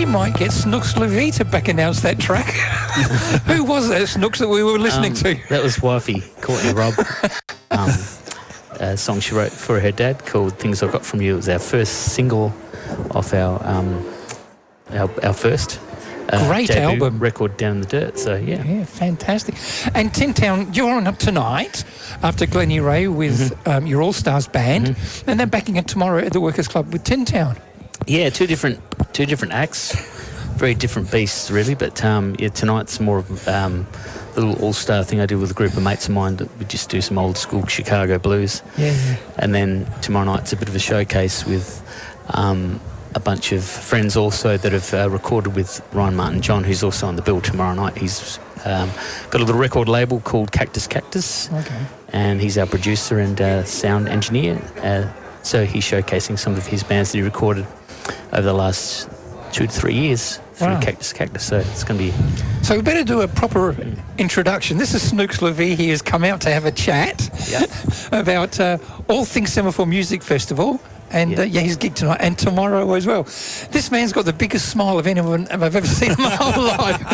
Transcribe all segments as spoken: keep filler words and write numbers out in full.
we might get Snooks Levy to back announce that track. Who was that Snooks that we were listening um, to? That was wifey, Courtney Robb. um, a song she wrote for her dad called Things I Got From You. It was our first single off our um, our, our first uh, Great debut album. record, Down in the Dirt. So, yeah. Yeah, fantastic. And Tin Town, you're on up tonight after Glennie Ray with mm-hmm. um, your All Stars band, mm-hmm. and then backing it tomorrow at the Workers Club with Tin Town. Yeah, two different two different acts, very different beasts, really. But um, yeah, tonight's more of um, a little all-star thing I did with a group of mates of mine that we just do some old school Chicago blues. Yeah, yeah. And then tomorrow night's a bit of a showcase with um, a bunch of friends also that have uh, recorded with Ryan Martin John, who's also on the bill tomorrow night. He's um, got a little record label called Cactus Cactus. Okay. And he's our producer and uh, sound engineer. Uh, so he's showcasing some of his bands that he recorded over the last two to three years through wow. Cactus Cactus. So it's going to be... So we better do a proper introduction. This is Snooks Levy. He has come out to have a chat yep. about uh, all things Semaphore Music Festival. And, yep. uh, yeah, he's gig tonight and tomorrow as well. This man's got the biggest smile of anyone I've ever seen in my whole life.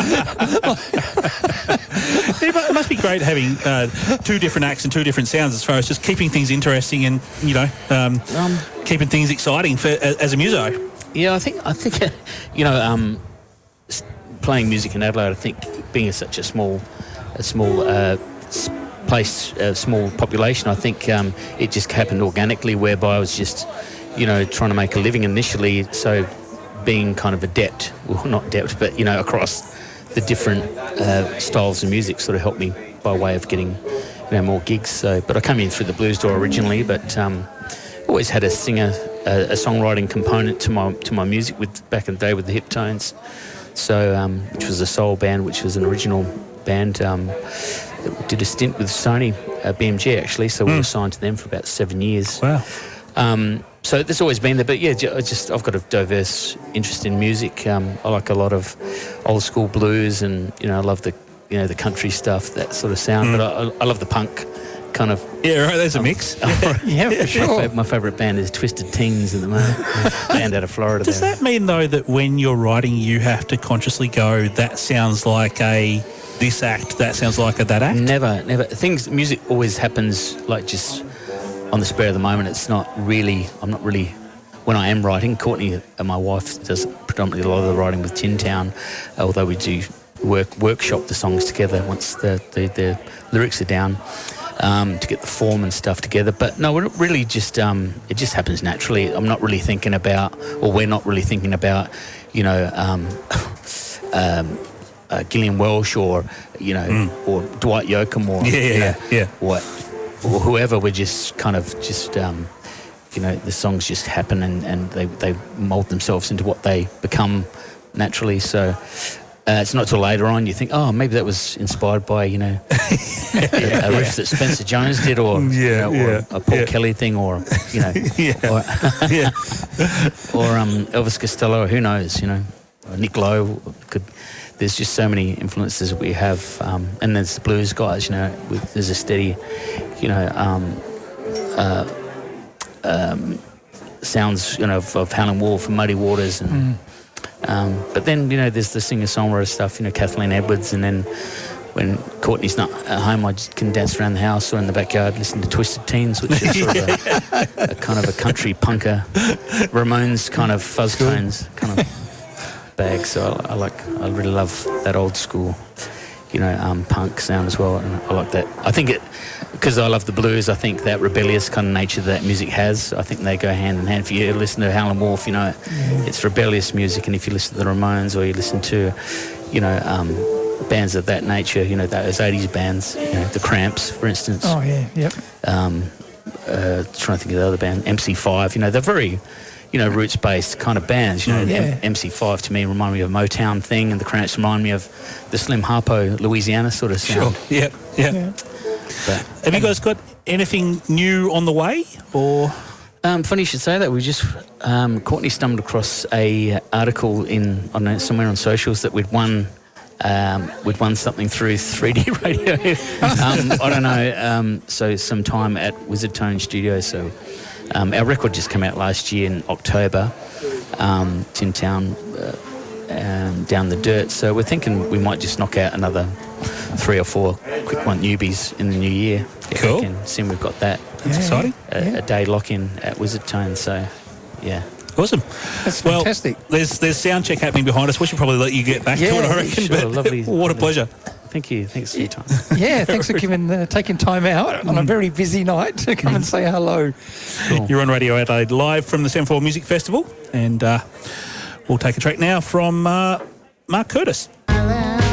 It must be great having uh, two different acts and two different sounds as far as just keeping things interesting and, you know, um, um, keeping things exciting for as a muso. Yeah, I think, I think you know, um, playing music in Adelaide, I think being a, such a small, a small uh, place, a small population, I think um, it just happened organically, whereby I was just, you know, trying to make a living initially. So being kind of adept, well, not adept, but, you know, across the different uh, styles of music sort of helped me by way of getting, you know, more gigs. So, but I came in through the blues door originally, but um, always had a singer, a, a songwriting component to my to my music with back in the day with the Hip Tones. So, um, which was a soul band, which was an original band um, that did a stint with Sony, uh, B M G actually. So mm. we were signed to them for about seven years. Wow. Um, so there's always been there, but yeah, I just I've got a diverse interest in music. Um, I like a lot of old school blues, and you know I love the you know the country stuff, that sort of sound. Mm. But I, I love the punk kind of. Yeah, right. There's um, a mix. yeah, yeah, for sure. My, fa- my favourite band is Twisted Teens at the moment. Band out of Florida. Does there. That mean though that when you're writing, you have to consciously go, that sounds like a this act, that sounds like a that act? Never, never. Things, music always happens like just on the spur of the moment. It's not really, I'm not really, when I am writing, Courtney, and my wife, does predominantly a lot of the writing with Tin Town, although we do work workshop the songs together once the, the, the lyrics are down, um, to get the form and stuff together. But no, we're really just, um, it just happens naturally. I'm not really thinking about, or we're not really thinking about, you know, um, um, uh, Gillian Welsh or, you know, mm. or Dwight Yoakam or, yeah, yeah, you know, yeah. what, or whoever. We're just kind of just, um, you know, the songs just happen and, and they, they mould themselves into what they become naturally. So uh, it's not till later on you think, oh, maybe that was inspired by, you know, a, a riff that Spencer Jones did, or, yeah, you know, or yeah, a Paul yeah. Kelly thing, or, you know, yeah. or, yeah. or um, Elvis Costello, who knows, you know, or Nick Lowe could. There's just so many influences we have, um, and there's the blues guys, you know, with, there's a steady, you know, um, uh, um, sounds, you know, of, of Howlin' Wolf and Muddy Waters, and mm. um, but then, you know, there's the singer-songwriter stuff, you know, Kathleen Edwards, and then when Courtney's not at home, I just can dance around the house or in the backyard, listen to Twisted Teens, which is sort of a, a kind of a country punker, Ramones kind of fuzz tones, kind of bag. So I, I like, I really love that old school, you know, um, punk sound as well, and I like that. I think it, because I love the blues, I think that rebellious kind of nature that music has, I think they go hand in hand. If you listen to Howlin' Wolf, you know, mm. it's rebellious music, and if you listen to the Ramones or you listen to, you know, um, bands of that nature, you know, those eighties bands, you know, the Cramps, for instance. Oh, yeah, yep. Um, uh, trying to think of the other band, M C five, you know, they're very, you know, roots-based kind of bands. You know, yeah. M- M C five to me remind me of a Motown thing, and the Cramps remind me of the Slim Harpo, Louisiana sort of sound. Sure, yeah, yeah. yeah. But, have you guys got anything new on the way, or...? Um, funny you should say that. We just, um, Courtney stumbled across a article in, I don't know, somewhere on socials that we'd won, um, we'd won something through three D radio. um, I don't know, um, so some time at Wizard Tone Studios. So um, our record just came out last year in October. Um, Tin Town, uh, um, down the dirt. So we're thinking we might just knock out another three or four quick one newbies in the new year. Cool. And seeing we've got that. That's Yeah. exciting. A, Yeah. a day lock-in at Wizard Tone. So, yeah. Awesome. That's Well, fantastic. there's there's sound check happening behind us. We should probably let you get back to Yeah, it, I reckon. sure. But Lovely. what a pleasure. Thank you. Thanks for your time. Yeah, thanks for giving, uh, taking time out on a very busy night to come and say hello. Cool. You're on Radio Adelaide live from the Semaphore Music Festival, and uh, we'll take a track now from uh, Mark Curtis.